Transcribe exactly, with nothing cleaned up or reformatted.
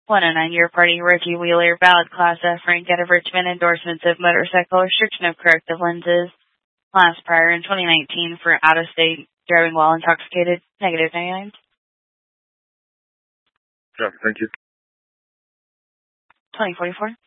one oh nine Year Party, Reggie Wheeler, Valid Class F, Frank out of Richmond, endorsements of motorcycle, restriction of corrective lenses, last prior in twenty nineteen for out-of-state, driving while intoxicated, negative ninety-nine. Yeah, thank you. twenty forty-four.